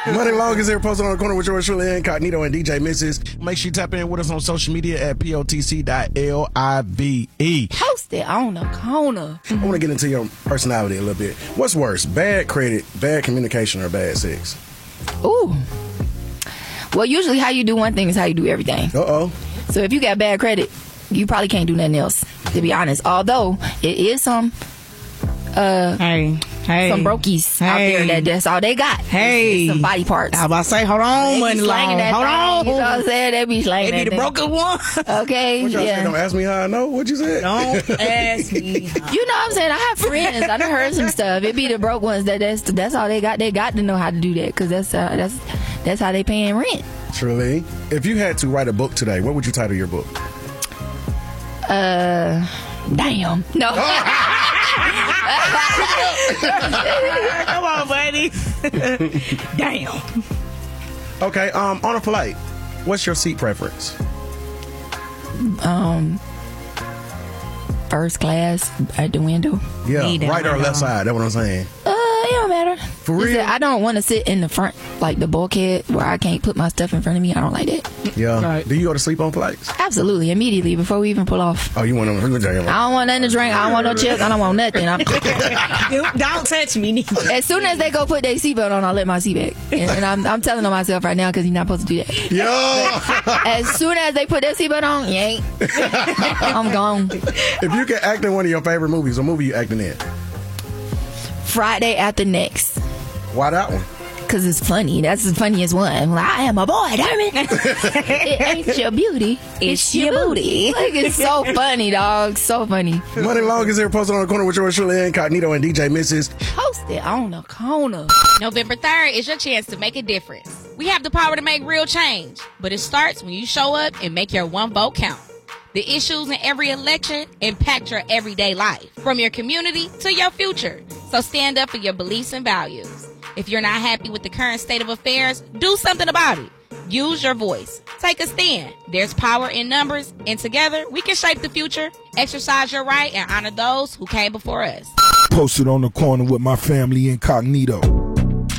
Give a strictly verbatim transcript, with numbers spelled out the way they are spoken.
Money Long is here, posted on the corner with yours truly, Incognito and D J Missus. Make sure you tap in with us on social media at P O T C dot L I V E. Post it on the corner. I want to get into your personality a little bit. What's worse, bad credit, bad communication, or bad sex? Ooh. Well, usually how you do one thing is how you do everything. Uh-oh. So if you got bad credit, you probably can't do nothing else, to be honest. Although, it is some... Uh, hey, hey, some brokies hey. out there that that's all they got. Hey, some body parts. I was about to say, hold on, Money Long, hold on. You know what I'm saying? They be slanging They be the broken one. Okay, what y'all yeah. say? Don't ask me how I know. What you said? Don't ask me. How. You know what I'm saying? I have friends. I done heard some stuff. It be the broke ones that that's that's all they got. They got to know how to do that because that's uh, that's that's how they paying rent. Truly. If you had to write a book today, what would you title your book? Uh, damn. No. Come on, buddy. Damn. Okay, um, on a flight, what's your seat preference? Um, first class at the window. Yeah, Need that right or window. left side, that's what I'm saying. Uh, it don't matter. For real? It's that I don't want to sit in the front, like the bulkhead, where I can't put my stuff in front of me. I don't like that. Yeah. Right. Do you go to sleep on flights? Absolutely, immediately, before we even pull off. Oh, you want to... I don't want nothing to drink. I don't want no chips. I don't want nothing. I'm, Don't, don't touch me. Neither. as soon as they go put their seatbelt on, I'll let my seat back. And, and I'm, I'm telling on myself right now because you're not supposed to do that. Yeah. As soon as they put their seatbelt on, you ain't. I'm gone. If you could act in one of your favorite movies, what movie you acting in? Friday After Next. Why that one? Because it's funny. That's the funniest one. I'm like, I am a boy, damn it. It ain't your beauty. It's your booty. Like, it's so funny, dog. So funny. Money Long is here, posted on the corner with yours truly, Incognito and D J Missus. Post it on the corner. November third is your chance to make a difference. We have the power to make real change, but it starts when you show up and make your one vote count. The issues in every election impact your everyday life, from your community to your future. So stand up for your beliefs and values. If you're not happy with the current state of affairs, do something about it. Use your voice. Take a stand. There's power in numbers, and together we can shape the future. Exercise your right and honor those who came before us. Posted on the corner with my family, Incognito.